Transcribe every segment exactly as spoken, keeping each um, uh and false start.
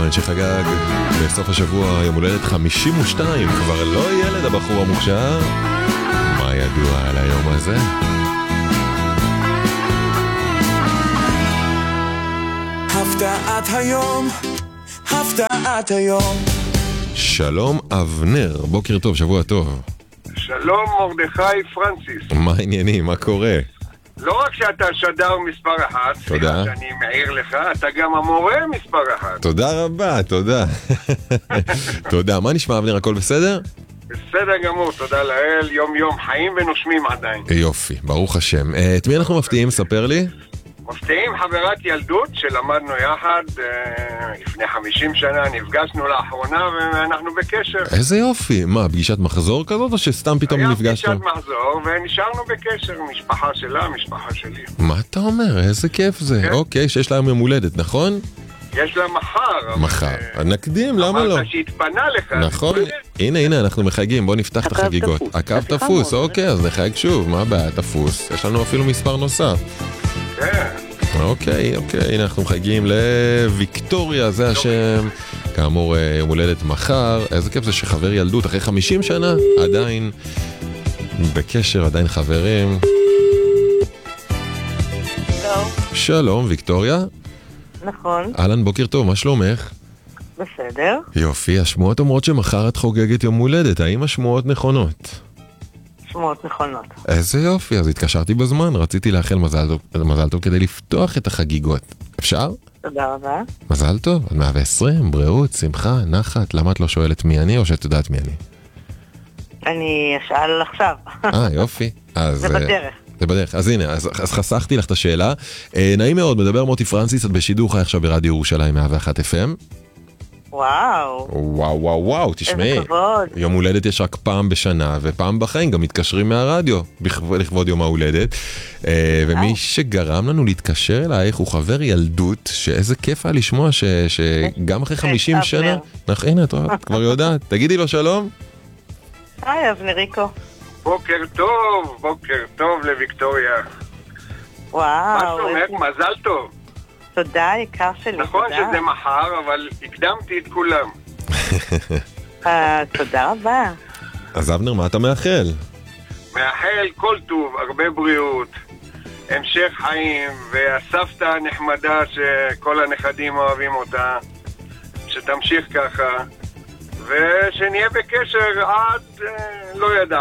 כהן שחגג בסוף השבוע יום הולדת חמישים ושתיים, כבר לא ילד הבחור המוכשר. מה ידוע על היום הזה? הפתעת היום, הפתעת היום. שלום אבנר, בוקר טוב, שבוע טוב. שלום מרדכי פרנסיס. מה העניינים, מה קורה? לא רק שאתה שדר מספר אחת, תודה. שאני מעיר לך, אתה גם המורה מספר אחת. תודה רבה, תודה. תודה, מה נשמע אבנר, הכל בסדר? בסדר גמור, תודה לאל, יום יום חיים ונושמים עדיין. יופי, ברוך השם. את מי אנחנו מפתיעים, ספר לי? מפתיעים חברת ילדות שלמדנו יחד אה, לפני חמישים שנה, נפגשנו לאחרונה ואנחנו בקשר. איזה יופי, מה, פגישת מחזור כזאת או שסתם פתאום היה נפגשנו? פגישת מחזור ונשארנו בקשר, משפחה שלה, משפחה שלי. מה אתה אומר, איזה כיף זה. כן. אוקיי, שיש להם יום הולדת, נכון? יש לה מחר. אבל, מחר, אה, נקדים, למה לא? אמרת שהתפנה לך. נכון, הנה הנה אנחנו מחייגים, בוא נפתח את הקו החגיגות. תפוס. הקו סליחה תפוס, מאוד. אוקיי, אז נחייג שוב, מה הבעיה, תפוס. יש לנו אפילו מספר נוסף. כן. אוקיי, אוקיי, הנה אנחנו מחייגים לוויקטוריה, זה השם. כאמור, יום הולדת מחר. איזה כיף זה שחבר ילדות אחרי חמישים שנה עדיין בקשר, עדיין חברים. לא, שלום, ויקטוריה. נכון, אהלן, בוקר טוב, מה שלומך? בסדר. יופי, השמועות אומרות שמחר את חוגגת יום הולדת, האם השמועות נכונות? שמועות נכונות. איזה יופי, אז התקשרתי בזמן, רציתי לאחל מזל טוב, מזל טוב כדי לפתוח את החגיגות. אפשר? תודה רבה. מזל טוב, עד מאה ועשרים, בריאות, שמחה, נחת. למה את לא שואלת מי אני או שאת יודעת מי אני? אני אשאל עכשיו. אה, יופי. אז, זה בדרך. זה בדרך. אז הנה, אז, אז חסכתי לך את השאלה. אה, נעים מאוד, מדבר מוטי פרנסיס, את בשידור חי עכשיו ברדיו ירושלים מאה ואחת אף אם. וואו. וואו, וואו, וואו, תשמעי. איזה כבוד. יום הולדת יש רק פעם בשנה, ופעם בחיים גם מתקשרים מהרדיו, לכבוד, לכבוד יום ההולדת. אה, ומי שגרם לנו להתקשר אלייך הוא חבר ילדות, שאיזה כיף היה לשמוע ש, שגם אחרי חמישים שנה... נח, הנה, את רואה, את כבר יודעת. תגידי לו שלום. היי, אבנריקו. בוקר טוב, בוקר טוב לוויקטוריה. מה וואו. שלומך? איזה- מזל טוב. תודה, יקר שלי. נכון תודה. שזה מחר, אבל הקדמתי את כולם. אה, תודה רבה. אז אבנר, מה אתה מאחל? מאחל כל טוב, הרבה בריאות, המשך חיים, והסבתא הנחמדה שכל הנכדים אוהבים אותה, שתמשיך ככה, ושנהיה בקשר עד אה, לא ידע.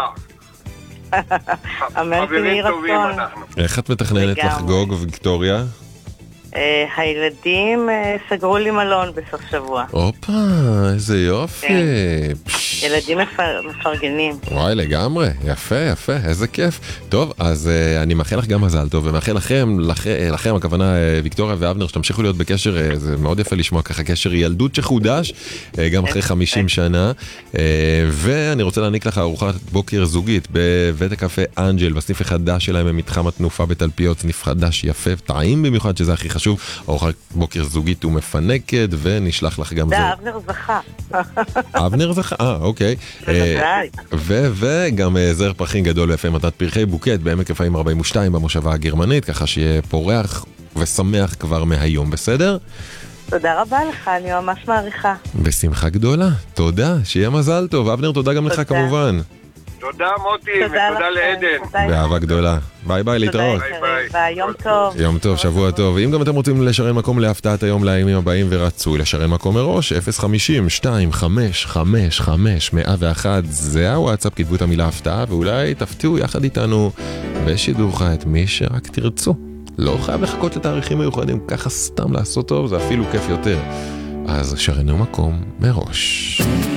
אמן חברים תהי טובים רצון. אנחנו. איך את מתכננת לגמרי. לחגוג, ויקטוריה? אה, הילדים אה, סגרו לי מלון בסוף שבוע. הופה, איזה יופי. כן. פש, ילדים מפר- מפרגנים. וואי, לגמרי, יפה, יפה, איזה כיף. טוב, אז uh, אני מאחל לך גם מזל טוב, ומאחל לכם, לכ, לכם, הכוונה uh, ויקטוריה ואבנר, שתמשיכו להיות בקשר, uh, זה מאוד יפה לשמוע ככה, קשר ילדות שחודש, uh, גם אחרי חמישים שנה, uh, ואני רוצה להעניק לך ארוחת בוקר זוגית בבית הקפה אנג'ל, בסניף החדש שלהם במתחם התנופה בתלפיות, סניף חדש יפה, טעים במיוחד, שזה הכי חשוב, ארוחת בוקר זוגית ומפנקת, ונשלח לך גם זה. תודה, אבנר זכה. אבנר זכה, אה, אוקיי. בוודאי. ו- וגם אה, זר פרחים גדול ויפה מתנת פרחי בוקט בעמק יפאים ארבעים ושתיים במושבה הגרמנית, ככה שיהיה פורח ושמח כבר מהיום, בסדר? תודה רבה לך, אני ממש מעריכה. בשמחה גדולה, תודה, שיהיה מזל טוב. אבנר, תודה גם לך תודה. כמובן. תודה מוטי, תודה ותודה לכם. לעדן. תודה. באהבה גדולה. ביי ביי, להתראות. תודה, ביי, יקרים. ביי. ביי, יום טוב. יום טוב, שבוע טוב. אם גם אתם רוצים לשרן מקום להפתעת היום לימים הבאים ורצוי לשרן מקום מראש, אפס חמישים שתיים חמש חמש חמש מאה ואחת, זה הוואטסאפ, כתבו את המילה הפתעה, ואולי תפתיעו יחד איתנו בשידור חי את מי שרק תרצו. לא חייב לחכות לתאריכים מיוחדים, ככה סתם לעשות טוב, זה אפילו כיף יותר. אז שרנו מקום מראש.